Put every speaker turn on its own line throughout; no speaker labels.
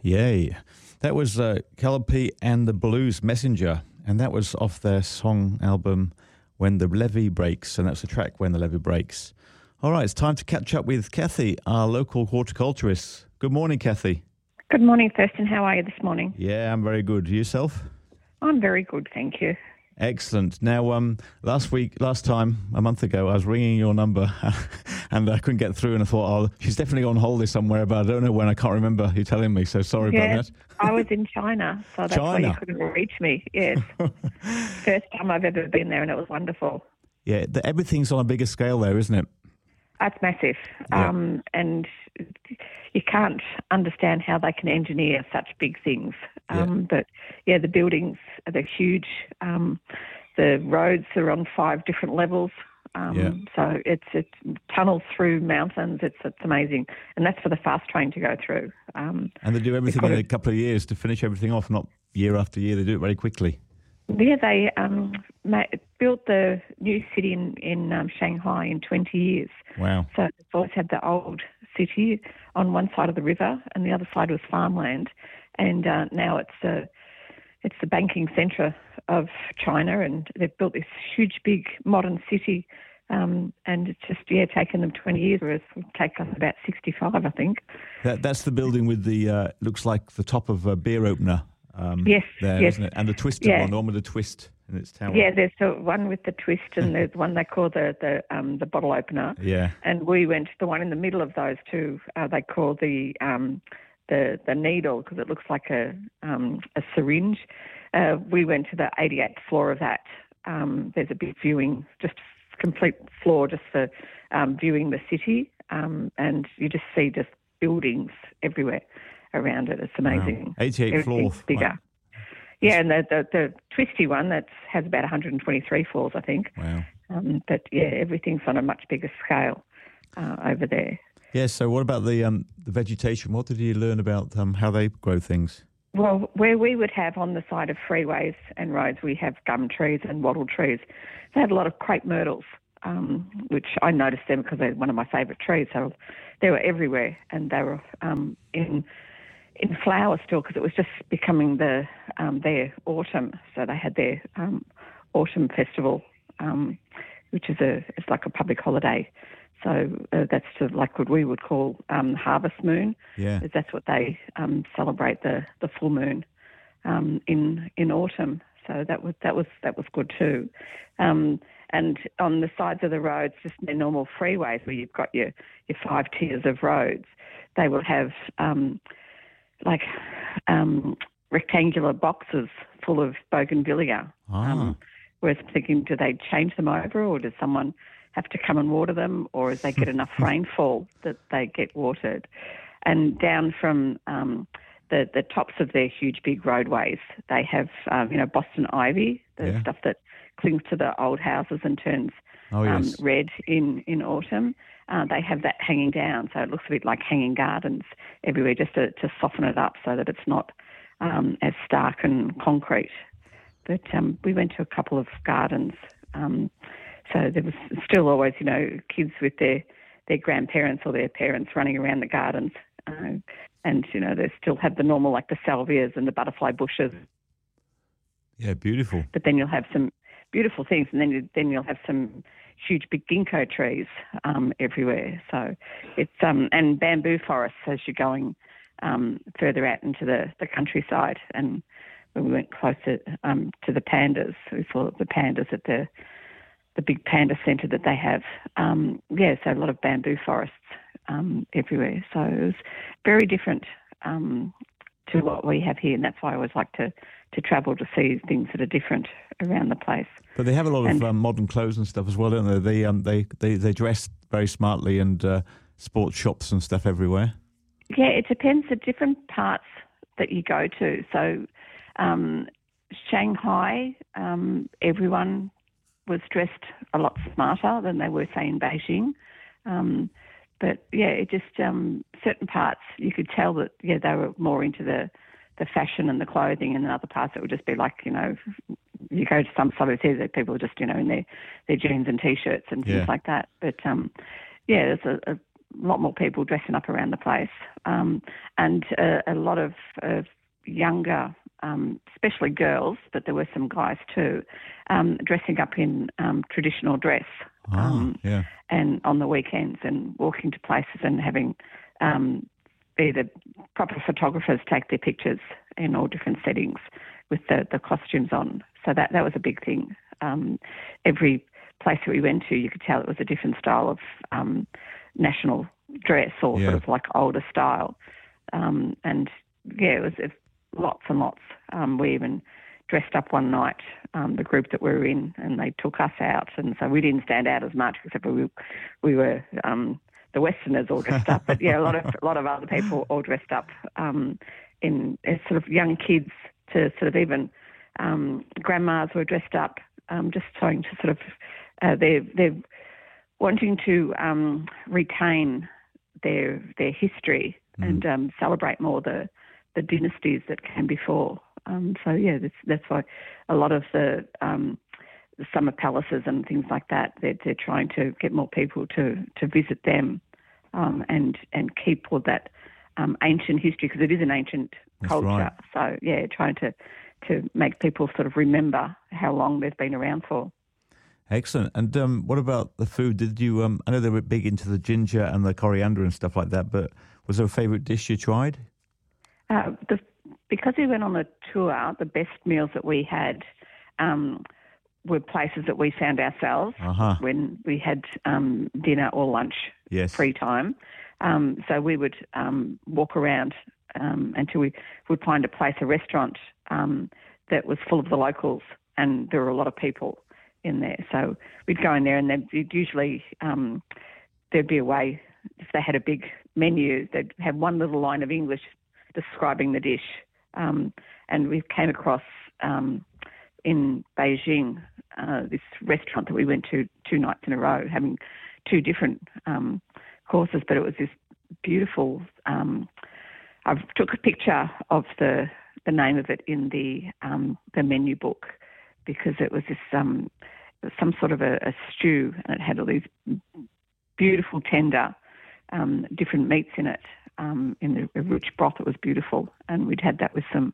Yay. That was Calliope and the Blues Messenger, and that was off their song album When the Levee Breaks, and that's the track When the Levee Breaks. All right, it's time to catch up with Kathy, our local horticulturist. Good morning, Kathy.
Good morning, Thurston. How are you this morning?
Yeah, I'm very good. Yourself?
I'm very good, thank you.
Excellent. Now, last time, a month ago, I was ringing your number and I couldn't get through, and I thought, oh, she's definitely on holiday somewhere, but I don't know when. I can't remember you telling me, so sorry about that.
I was in China, so that's why you couldn't reach me. Yes. First time I've ever been there, and it was wonderful.
Yeah, everything's on a bigger scale there, isn't it?
It's massive, and you can't understand how they can engineer such big things. But, the buildings, they're huge. The roads are on 5 different levels. So it's tunnels through mountains. It's amazing. And that's for the fast train to go through.
And they do everything in a couple of years to finish everything off, not year after year. They do it very quickly.
Yeah, they built the new city in Shanghai in 20 years.
Wow.
So they've always had the old city on one side of the river and the other side was farmland. And now it's the banking centre of China, and they've built this huge, big, modern city. And it's just, taken them 20 years, whereas it would take us about 65, I think.
That's the building with the, looks like the top of a beer opener.
Yes,
isn't it? And the twisted one with the twist in its tower.
Yeah, there's the one with the twist, and there's one they call the bottle opener.
Yeah.
And we went to the one in the middle of those two. They call the needle, because it looks like a syringe. We went to the 88th floor of that. There's a big viewing, just complete floor, just for viewing the city, and you just see just buildings everywhere around it. It's amazing.
Wow. 88th floor.
Bigger.
Wow.
Yeah, and the twisty one has about 123 floors, I think.
Wow.
But everything's on a much bigger scale over there.
Yeah. So, what about the vegetation? What did you learn about how they grow things?
Well, where we would have on the side of freeways and roads, we have gum trees and wattle trees. They have a lot of crepe myrtles, which I noticed them because they're one of my favourite trees. So they were everywhere, and they were in flower still, because it was just becoming their autumn. So they had their autumn festival, which is it's like a public holiday. So that's sort of like what we would call harvest moon.
Yeah,
that's what they celebrate, the full moon in autumn. So that was good too. And on the sides of the roads, just their normal freeways where you've got your 5 tiers of roads, they will have rectangular boxes full of bougainvillea. Whereas I'm thinking, do they change them over, or does someone have to come and water them, or as they get enough rainfall that they get watered? And down from the tops of their huge big roadways, they have Boston ivy, the stuff that clings to the old houses and turns red in autumn. They have that hanging down, so it looks a bit like hanging gardens everywhere, just to soften it up so that it's not as stark and concrete. But we went to a couple of gardens. So there was still always, kids with their grandparents or their parents running around the gardens. And, they still have the normal, like the salvias and the butterfly bushes.
Yeah, beautiful.
But then you'll have some beautiful things, and then you'll have some huge big ginkgo trees everywhere. So it's and bamboo forests as you're going further out into the countryside. And when we went closer to the pandas, we saw the pandas at the big panda centre that they have. So a lot of bamboo forests everywhere. So it was very different to what we have here, and that's why I always like to travel to see things that are different around the place.
But they have a lot of modern clothes and stuff as well, don't they? They dress very smartly, and sports shops and stuff everywhere.
Yeah, it depends the different parts that you go to. So Shanghai, everyone was dressed a lot smarter than they were, say, in Beijing. But it just certain parts you could tell that they were more into the fashion and the clothing, and in other parts it would just be like, you go to some suburbs here that people are just, in their jeans and T-shirts and things like that. But, there's lot more people dressing up around the place, and a lot of younger, especially girls, but there were some guys too, dressing up in traditional dress, and on the weekends and walking to places and having the proper photographers take their pictures in all different settings with the costumes on. So that was a big thing. Every place that we went to, you could tell it was a different style of national dress or sort of like older style. And it was lots and lots. We even dressed up one night, the group that we were in, and they took us out. And so we didn't stand out as much except we were the Westerners all dressed up. But a lot of other people all dressed up in as sort of young kids to sort of even grandmas were dressed up, just trying to sort of they're wanting to retain their history and celebrate more the dynasties that came before. That's why a lot of the summer palaces and things like that, they're trying to get more people to visit them and keep all that ancient history, because it is an ancient culture. Right. So, trying to make people sort of remember how long they've been around for.
Excellent. And what about the food? Did you, I know they were big into the ginger and the coriander and stuff like that, but was there a favourite dish you tried?
Because we went on the tour, the best meals that we had were places that we found ourselves when we had dinner or lunch free time. So we would walk around until we would find a restaurant that was full of the locals, and there were a lot of people in there. So we'd go in there, and then usually there'd be a way, if they had a big menu, they'd have one little line of English describing the dish. And we came across in Beijing this restaurant that we went to 2 nights in a row, having 2 different courses, but it was this beautiful. I took a picture of the name of it in the menu book, because it was this some sort of a stew, and it had all these beautiful tender different meats in it. In the rich broth, it was beautiful, and we'd had that with some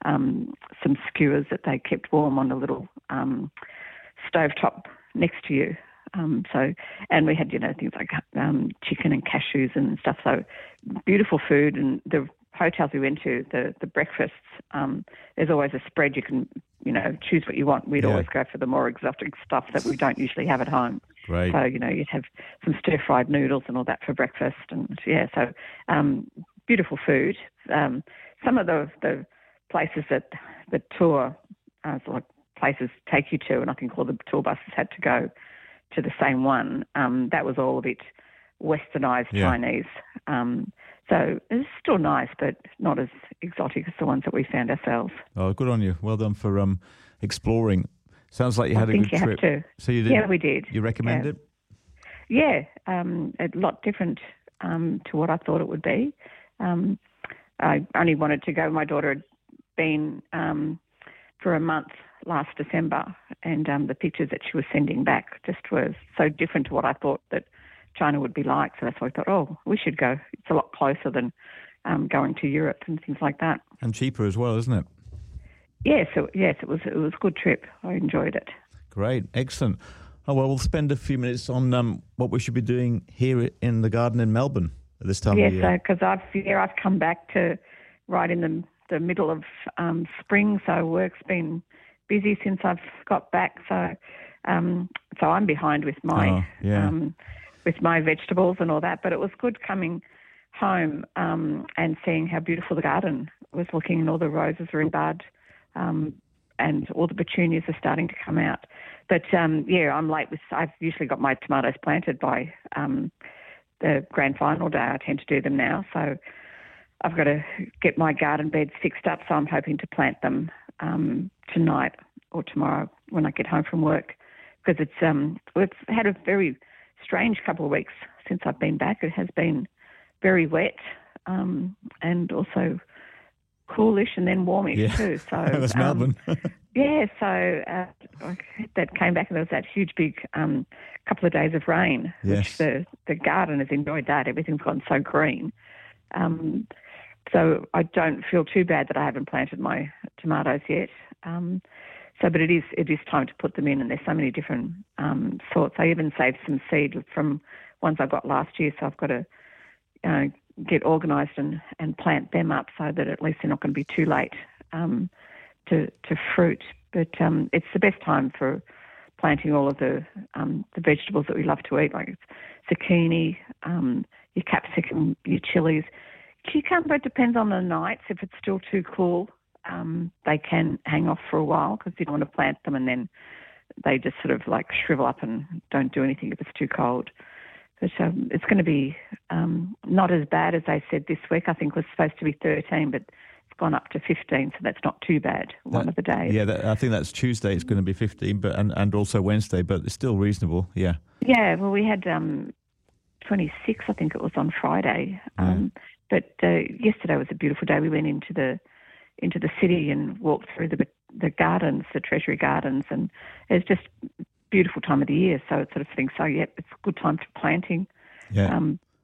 skewers that they kept warm on a little stovetop next to you. And we had things like chicken and cashews and stuff. So beautiful food, and the hotels we went to, the breakfasts. There's always a spread. You can choose what you want. We'd always go for the more exotic stuff that we don't usually have at home.
Right.
So, you'd have some stir-fried noodles and all that for breakfast. And, so beautiful food. Some of the places that the tour, like places take you to, and I think all the tour buses had to go to the same one, that was all a bit westernised Chinese. So it's still nice, but not as exotic as the ones that we found ourselves.
Oh, good on you. Well done for exploring. Sounds like you had a good trip.
I think you have to.
So you did?
Yeah, we did.
You recommend it?
Yeah, a lot different to what I thought it would be. I only wanted to go. My daughter had been for a month last December, and the pictures that she was sending back just were so different to what I thought that China would be like. So that's why I thought, we should go. It's a lot closer than going to Europe and things like that.
And cheaper as well, isn't it?
Yes, it was a good trip. I enjoyed it.
Great, excellent. Oh, well, we'll spend a few minutes on what we should be doing here in the garden in Melbourne at this time of year.
Yes, because I've come back to right in the middle of spring, so work's been busy since I've got back. So I'm behind with my vegetables and all that. But it was good coming home and seeing how beautiful the garden was looking, and all the roses are in bud. And all the petunias are starting to come out. But, I'm late I've usually got my tomatoes planted by the grand final day. I tend to do them now. So I've got to get my garden beds fixed up. So I'm hoping to plant them tonight or tomorrow when I get home from work, because it's had a very strange couple of weeks since I've been back. It has been very wet and also coolish and then warmish too. So
that's Melbourne.
So that came back and there was that huge big couple of days of rain,
yes.
which the garden has enjoyed that. Everything's gone so green. So I don't feel too bad that I haven't planted my tomatoes yet. But it is time to put them in, and there's so many different sorts. I even saved some seed from ones I got last year, so I've got to get organised and plant them up so that at least they're not going to be too late to fruit. But it's the best time for planting all of the vegetables that we love to eat, like zucchini, your capsicum, your chilies. Cucumber, it depends on the nights. If it's still too cool, they can hang off for a while because you don't want to plant them and then they just sort of like shrivel up and don't do anything if it's too cold. But it's going to be not as bad as they said this week. I think it was supposed to be 13, but it's gone up to 15, so that's not too bad one of the days.
Yeah, I think that's Tuesday. It's going to be 15, but and also Wednesday, but it's still reasonable. Yeah.
Yeah. Well, we had 26, I think it was on Friday. But yesterday was a beautiful day. We went into the city and walked through the gardens, the Treasury Gardens, and it's just a beautiful time of the year. So it's sort of thing. So it's a good time for planting.
Yeah.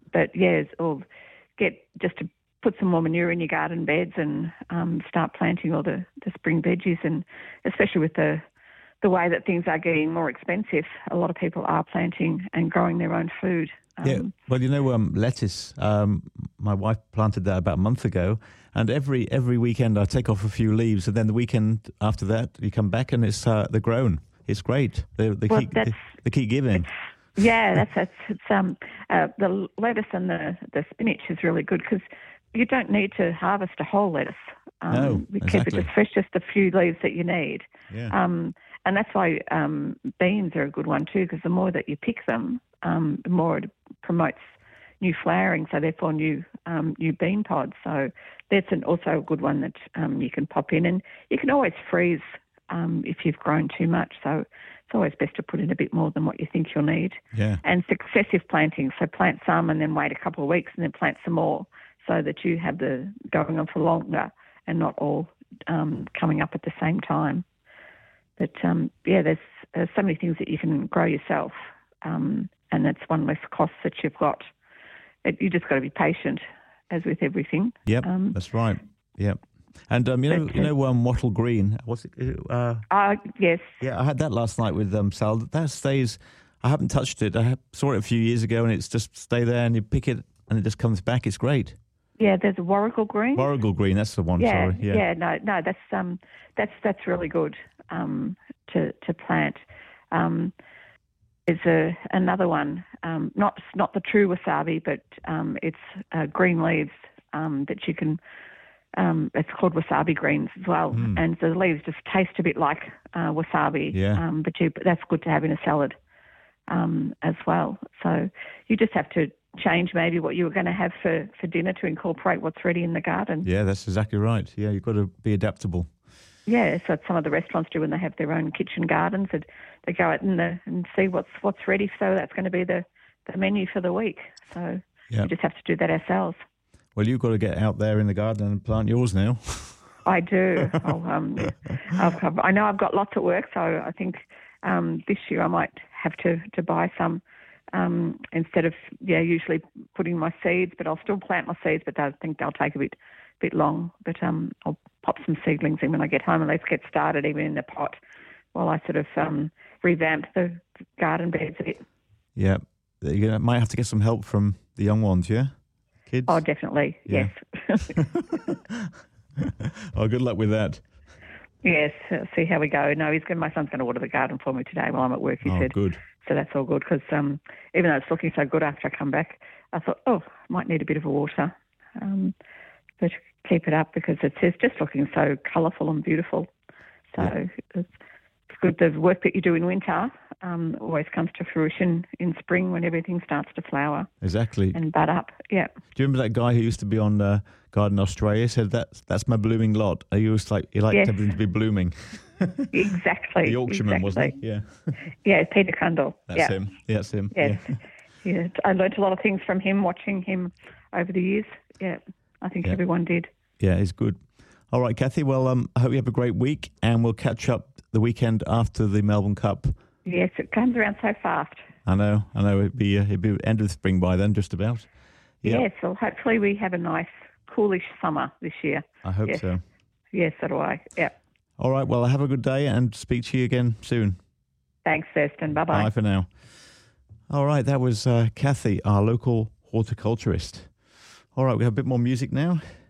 Just to put some more manure in your garden beds and start planting all the spring veggies, and especially with the way that things are getting more expensive, a lot of people are planting and growing their own food.
Well, lettuce. My wife planted that about a month ago, and every weekend I take off a few leaves, and then the weekend after that you come back and it's they're grown. It's great. They keep giving.
Yeah, the lettuce and the spinach is really good because you don't need to harvest a whole lettuce.
No,
you
exactly.
keep it just fresh, just a few leaves that you need.
Yeah.
And that's why beans are a good one too, because the more that you pick them, the more it promotes new flowering, so therefore new bean pods. So that's also a good one that you can pop in, and you can always freeze if you've grown too much. So it's always best to put in a bit more than what you think you'll need.
Yeah.
And successive planting, so plant some and then wait a couple of weeks and then plant some more, so that you have the going on for longer and not all coming up at the same time. But there's so many things that you can grow yourself, and that's one less cost that you've got. You just got to be patient, as with everything.
Yep, that's right. Yep. And wattle green. What's it?
Yes.
Yeah, I had that last night with salad. That stays. I haven't touched it. I saw it a few years ago, and it's just stay there, and you pick it, and it just comes back. It's great. Yeah,
there's a warrigal green.
Warrigal green, that's the one.
Yeah,
sorry. Yeah.
No, that's really good to plant. There's another one, not the true wasabi, but it's green leaves that you can. It's called wasabi greens as well, and the leaves just taste a bit like wasabi.
Yeah.
But that's good to have in a salad as well. So you just have to change maybe what you were going to have for dinner to incorporate what's ready in the garden.
Yeah, that's exactly right. Yeah, you've got to be adaptable.
Yeah, so some of the restaurants do when they have their own kitchen gardens. They go out and see what's ready. So that's going to be the menu for the week. So we just have to do that ourselves.
Well, you've got to get out there in the garden and plant yours now.
I do. I know I've got lots at work, so I think this year I might have to buy some instead of usually putting my seeds. But I'll still plant my seeds, but I think they'll take a bit long. But I'll pop some seedlings in when I get home, and let's get started even in the pot while I sort of revamp the garden beds a bit.
Yeah, you might have to get some help from the young ones, yeah? Kids?
Oh, definitely,
yeah.
Yes.
Oh, good luck with that.
Yes, see how we go. No, my son's going to water the garden for me today while I'm at work, he said.
Good.
So that's all good because even though it's looking so good after I come back, I thought, might need a bit of a water. But keep it up because it's just looking so colourful and beautiful. So it's good. The work that you do in winter always comes to fruition in spring when everything starts to flower.
Exactly.
And bud up, yeah.
Do you remember that guy who used to be on Garden Australia? Said that's my blooming lot. He liked everything to be blooming.
Exactly.
The Yorkshireman, wasn't he? Yeah.
Yeah, Peter Crundle.
That's him. Yeah, that's him.
Yes. Yeah. I learnt a lot of things from him, watching him over the years. Yeah, I think everyone did.
Yeah, he's good. All right, Kathy. Well, I hope you have a great week, and we'll catch up the weekend after the Melbourne Cup.
Yes, it comes around so fast.
I know. It'd be end of spring by then, just about. Yep.
Yes, well, hopefully we have a nice, coolish summer this year.
I hope so.
Yes, so do I. Yep.
All right. Well, have a good day and speak to you again soon.
Thanks, Thurston. Bye-bye.
Bye for now. All right. That was Kathy, our local horticulturist. All right. We have a bit more music now.